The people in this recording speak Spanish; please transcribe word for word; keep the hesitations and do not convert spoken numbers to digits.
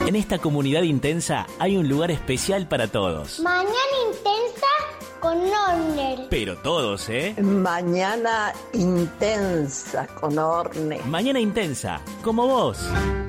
En esta comunidad intensa hay un lugar especial para todos. Mañana intensa con Orne. Pero todos, ¿eh? Mañana intensa con Orne. Mañana intensa, como vos.